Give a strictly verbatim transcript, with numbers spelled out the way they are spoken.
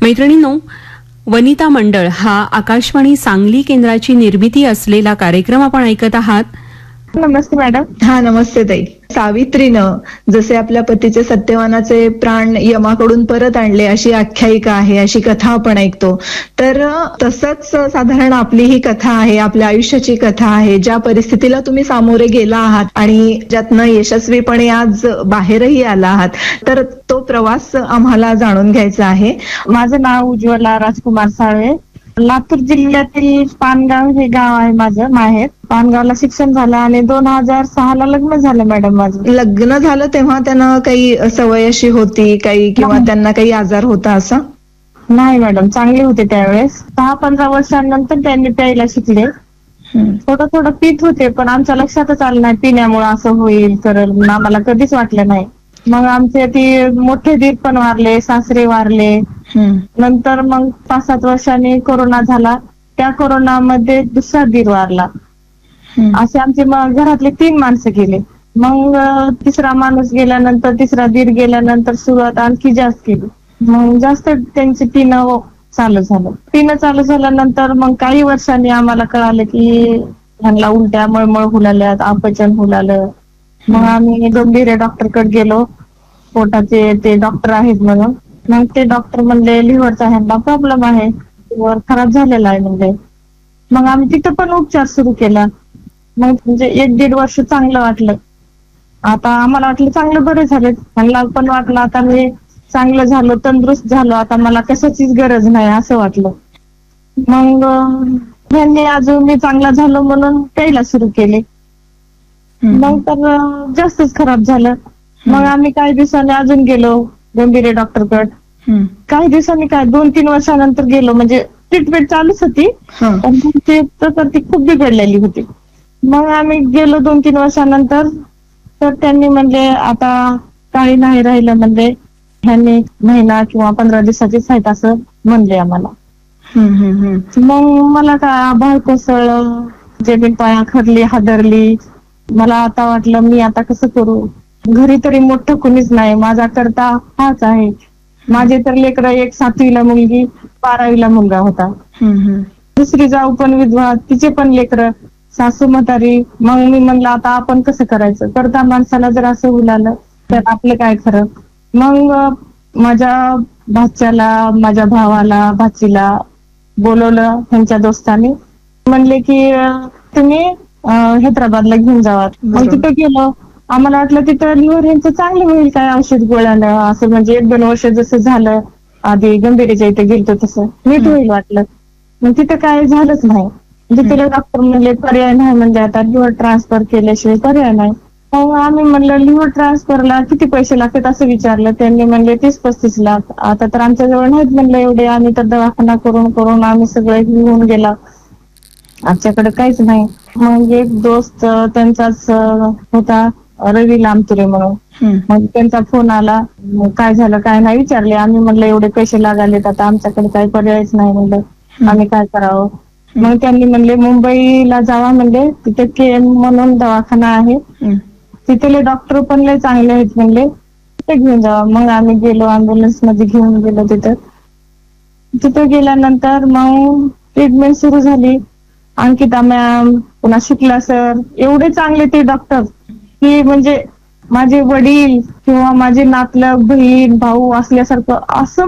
मैत्रिणींनो, वनिता मंडळ हा आकाशवाणी सांगली केंद्राची निर्मिती असलेला कार्यक्रम आपण ऐकत आहात. नमस्ते मॅडम. हा नमस्ते ताई. सावित्रीनं जसे आपल्या पतीचे सत्यवानाचे प्राण यमाकडून परत आणले अशी आख्यायिका आहे, अशी कथा आपण ऐकतो. तर तसंच साधारण आपली ही कथा आहे, आपल्या आयुष्याची कथा आहे. ज्या परिस्थितीला तुम्ही सामोरे गेला आहात आणि ज्यातनं यशस्वीपणे आज बाहेरही आला आहात, तर तो प्रवास आम्हाला जाणून घ्यायचा आहे. माझं नाव उज्ज्वला राजकुमार साळवे. लातूर जिल्ह्यातील पानगाव हे गाव आहे माझं माहेर. पानगावला शिक्षण झालं आणि दोन हजार सहा ला लग्न झालं मॅडम माझं. लग्न झालं तेव्हा त्यांना काही सवय अशी होती काही किंवा त्यांना काही आजार होता असं? नाही मॅडम, चांगले होते त्यावेळेस. दहा पंधरा वर्षांनंतर त्यांनी प्यायला शिकले. थोडं थोडं पित होते, पण आमच्या लक्षातच आलं नाही पिण्यामुळे असं होईल करेल म्हणून आम्हाला कधीच वाटलं नाही. मग आमचे ती मोठे दीर पण वारले, सासरे वारले. नंतर मग पाच सात वर्षांनी कोरोना झाला. त्या कोरोनामध्ये दुसरा दीर वारला. असे आमचे मग घरातले तीन माणसं गेले. मग तिसरा माणूस गेल्यानंतर, तिसरा दीर गेल्यानंतर सुरुवात आणखी जास्त केली. मग जास्त त्यांची पिणं चालू झालं. पिणं चालू झाल्यानंतर मग काही वर्षांनी आम्हाला कळालं की ह्यांना उलट्या, मळमळ हुलाल्यात, अपचन हुलालं. मग आम्ही गंभीर डॉक्टरकडे गेलो. पोटाचे ते डॉक्टर आहेत म्हणून. मग ते डॉक्टर म्हणले लिव्हरचा ह्यांना प्रॉब्लेम आहे, लिव्हर खराब झालेला आहे म्हणजे. मग आम्ही तिथं पण उपचार सुरू केला. मग म्हणजे एक दीड वर्ष चांगलं वाटलं. आता आम्हाला वाटलं चांगलं बरे झाले. ह्यांना पण वाटलं आता मी चांगलं झालो, तंदुरुस्त झालो, आता मला कशाचीच गरज नाही असं वाटलं. मग ह्यांनी अजून मी चांगला झालो म्हणून प्यायला सुरू केले. मग तर जास्तच खराब झालं. मग आम्ही काही दिवसांनी अजून गेलो गंभीर डॉक्टरकडे. काही दिवसांनी काय दोन तीन वर्षानंतर गेलो, म्हणजे ट्रीटमेंट चालूच होती पण ते ती खूप बिघडलेली होती. मग आम्ही गेलो दोन तीन वर्षानंतर, तर त्यांनी म्हणले आता काही नाही राहिलं, म्हणजे ह्यांनी महिना किंवा पंधरा दिवसाचीच आहेत असं म्हणले आम्हाला. मग मला काय आभाळ कोसळलं, जमीन पाया खरली, हादरली. मला आता वाटलं मी आता कसं करू. घरी तरी मोठं कुणीच नाही, माझा करता हाच आहे. माझे तर लेकरं, एक सातवीला मुलगी, बारावीला मुलगा होता. दुसरी जाऊ पण विधवा, तिचे पण लेकरं, सासू म्हातारी. मग मी म्हणलं आता आपण कसं करायचं. करता माणसाला जर असं उलालं तर आपलं काय खरं. मग माझ्या भाच्याला, माझ्या भावाला, भाचीला बोलवलं त्यांच्या दोस्तांनी. म्हणले की तुम्ही हैदराबादला घेऊन जावा. मग तिथं गेलो. आम्हाला वाटलं तिथं लिव्हर यांचं चांगलं होईल काय औषध गोळ्यानं, असं म्हणजे एक दोन वर्ष जसं झालं आधी गंभीरच्या इथे गेलतो तसं नीट होईल वाटलं. मग तिथं काय झालंच नाही. म्हणजे तिला डॉक्टर म्हणले पर्याय नाही, म्हणजे आता लिव्हर ट्रान्सफर केल्याशिवाय पर्याय नाही. मग आम्ही म्हणलं लिव्हर ट्रान्सफरला किती पैसे लागतात असं विचारलं. त्यांनी म्हणले तीस पस्तीस लाख. आता तर आमच्या जवळ नाहीत म्हणलं एवढे. आम्ही तर दवाखाना करून करून आम्ही सगळे घेऊन गेला, आमच्याकडे काहीच नाही. मग एक दोस्त त्यांचाच होता रवी लांबतुरे म्हणून. मग त्यांचा फोन आला, काय झालं काय नाही विचारले. आम्ही म्हणलं एवढे पैसे लागालेत, आता आमच्याकडे काही पर्यायच नाही म्हणलं, आम्ही काय करावं. मग त्यांनी म्हणले मुंबईला जावा म्हणले, तिथे के एम म्हणून दवाखाना आहे, तिथले डॉक्टर पण लय चांगले आहेत म्हणले, तिथे घेऊन जावा. मग आम्ही गेलो, अँब्युलन्स मध्ये घेऊन गेलो. तिथं तिथं गेल्यानंतर मग ट्रीटमेंट सुरू झाली. अंकिता मॅम, पुन्हा शुक्ला सर, एवढे चांगले ते डॉक्टर की म्हणजे माझे वडील किंवा माझे नातलग, बहीण, भाऊ असल्यासारखं असं